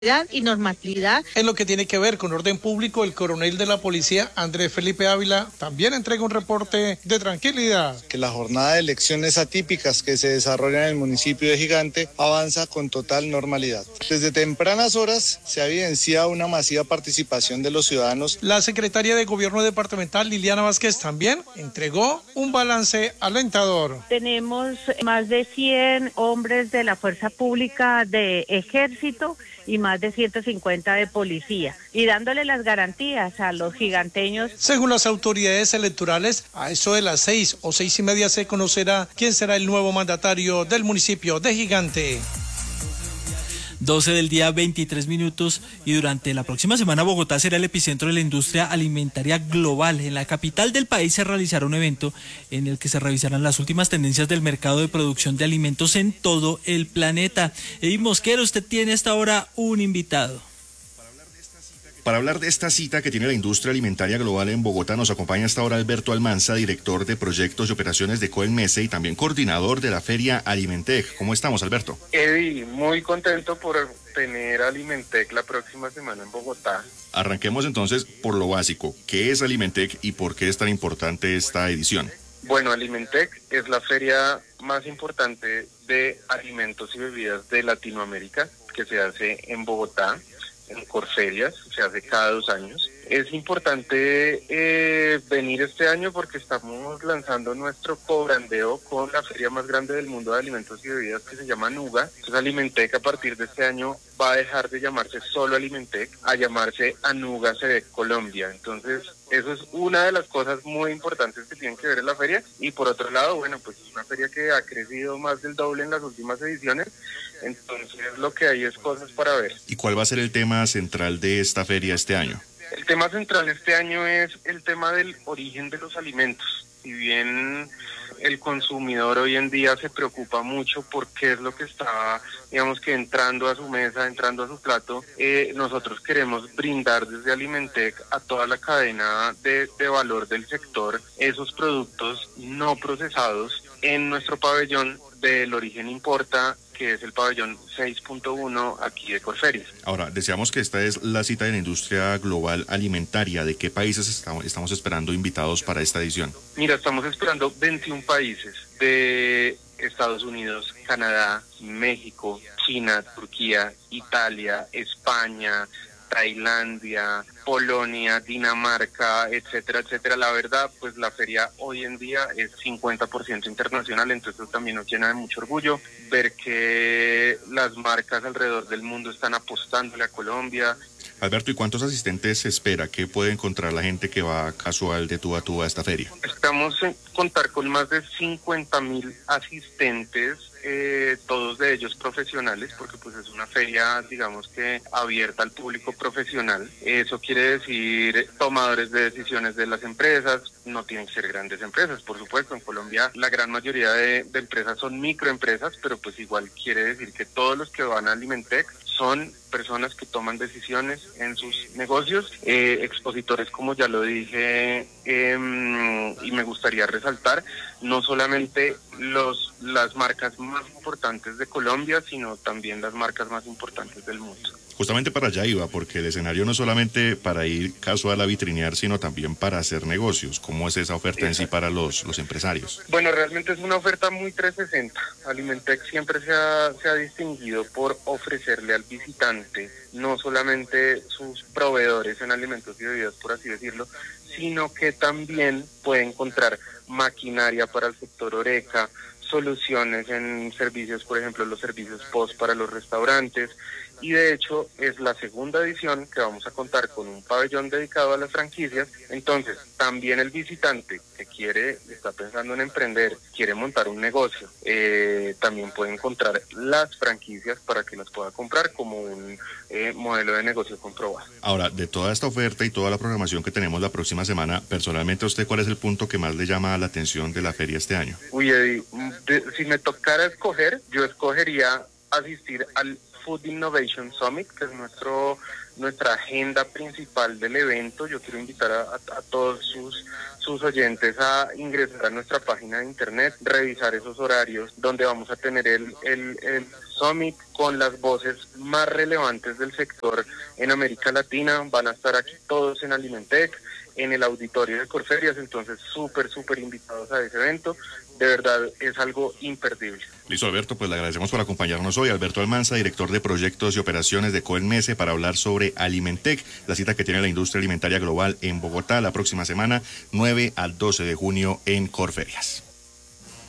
y normatividad. En lo que tiene que ver con orden público, el coronel de la policía, Andrés Felipe Ávila, también entrega un reporte de tranquilidad. Que la jornada de elecciones atípicas que se desarrolla en el municipio de Gigante avanza con total normalidad. Desde tempranas horas se ha evidenciado una masiva participación de los ciudadanos. La secretaria de Gobierno Departamental, Liliana Vázquez, también entregó un balance alentador. Tenemos más de 100 hombres de la Fuerza Pública de Ejército y más de 150 de policía, y dándole las garantías a los giganteños. Según las autoridades electorales, a eso de las 6 o 6:30 se conocerá quién será el nuevo mandatario del municipio de Gigante. 12 del día, 23 minutos, y durante la próxima semana Bogotá será el epicentro de la industria alimentaria global. En la capital del país se realizará un evento en el que se revisarán las últimas tendencias del mercado de producción de alimentos en todo el planeta. Eddie Mosquera, usted tiene hasta ahora un invitado. Para hablar de esta cita que tiene la industria alimentaria global en Bogotá, nos acompaña hasta ahora Alberto Almanza, director de proyectos y operaciones de Coelmese y también coordinador de la feria Alimentec. ¿Cómo estamos, Alberto? Eddie, muy contento por tener Alimentec la próxima semana en Bogotá. Arranquemos entonces por lo básico. ¿Qué es Alimentec y por qué es tan importante esta edición? Bueno, Alimentec es la feria más importante de alimentos y bebidas de Latinoamérica, que se hace en Bogotá, en Corferias, se hace cada 2 años. Es importante venir este año porque estamos lanzando nuestro cobrandeo con la feria más grande del mundo de alimentos y bebidas, que se llama Nuga. Entonces Alimentec a partir de este año va a dejar de llamarse solo Alimentec a llamarse Anuga CD Colombia. Entonces eso es una de las cosas muy importantes que tienen que ver en la feria. Y por otro lado, bueno, pues es una feria que ha crecido más del doble en las últimas ediciones. Entonces lo que hay es cosas para ver. ¿Y cuál va a ser el tema central de esta feria este año? El tema central este año es el tema del origen de los alimentos. Si bien el consumidor hoy en día se preocupa mucho por qué es lo que está, digamos que entrando a su mesa, entrando a su plato, nosotros queremos brindar desde Alimentec a toda la cadena de valor del sector esos productos no procesados en nuestro pabellón del Origen Importa, que es el pabellón 6.1 aquí de Corferias. Ahora, deseamos que esta es la cita de la industria global alimentaria. ¿De qué países estamos esperando invitados para esta edición? Mira, estamos esperando 21 países de Estados Unidos, Canadá, México, China, Turquía, Italia, España, Tailandia, Polonia, Dinamarca, etcétera, etcétera. La verdad, pues la feria hoy en día es 50% internacional, entonces eso también nos llena de mucho orgullo ver que las marcas alrededor del mundo están apostándole a Colombia. Alberto, ¿y cuántos asistentes se espera? ¿Qué puede encontrar la gente que va casual de tú a esta feria? Estamos en contar con más de 50,000 asistentes, todos de ellos profesionales, porque pues es una feria, digamos que abierta al público profesional. Eso quiere decir tomadores de decisiones de las empresas, no tienen que ser grandes empresas, por supuesto. En Colombia la gran mayoría de empresas son microempresas, pero pues igual quiere decir que todos los que van a Alimentec son personas que toman decisiones en sus negocios, expositores, como ya lo dije, y me gustaría resaltar, no solamente las marcas más importantes de Colombia, sino también las marcas más importantes del mundo. Justamente para allá iba, porque el escenario no es solamente para ir casual a vitrinear, sino también para hacer negocios. ¿Cómo es esa oferta en sí para los empresarios? Bueno, realmente es una oferta muy 360. Alimentec siempre se ha distinguido por ofrecerle al visitante no solamente sus proveedores en alimentos y bebidas, por así decirlo, sino que también puede encontrar maquinaria para el sector Horeca, soluciones en servicios, por ejemplo, los servicios POS para los restaurantes, y de hecho es la segunda edición que vamos a contar con un pabellón dedicado a las franquicias. Entonces también el visitante que está pensando en emprender, quiere montar un negocio, también puede encontrar las franquicias para que las pueda comprar como un modelo de negocio comprobado. Ahora, de toda esta oferta y toda la programación que tenemos la próxima semana, personalmente a usted, ¿cuál es el punto que más le llama la atención de la feria este año? Uy, Eddie, si me tocara escoger, yo escogería asistir al Food Innovation Summit, que es nuestra agenda principal del evento. Yo quiero invitar a todos sus oyentes a ingresar a nuestra página de internet, revisar esos horarios, donde vamos a tener el Summit, con las voces más relevantes del sector en América Latina. Van a estar aquí todos en Alimentec, en el auditorio de Corferias, entonces súper invitados a ese evento. De verdad es algo imperdible. Listo, Alberto, pues le agradecemos por acompañarnos hoy. Alberto Almanza, director de proyectos y operaciones de Coelmese, para hablar sobre Alimentec, la cita que tiene la industria alimentaria global en Bogotá la próxima semana, 9 al 12 de junio en Corferias.